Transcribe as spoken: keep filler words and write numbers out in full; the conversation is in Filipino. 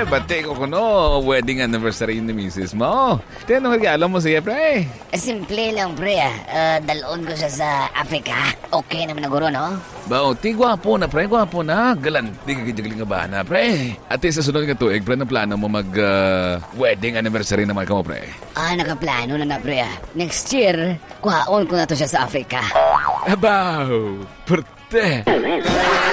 pre, bati ko kuno. Wedding anniversary ni misis mo. Tinong regalo mo siya, pre? Eh, simple lang, pre. Uh, dalon ko siya sa Africa. Okay naman na guro, no? Bao, ti gwapo na, pre. Gwapo na. Galanti ka gijagling nga ba na, pre? At sa sunod nga tuig, pre, na plano mo mag-wedding uh, anniversary naman ka mo, pre? Ah, nakaplano na na, pre. Next year, kuhaon ko na to siya sa Africa. Abaw, perte.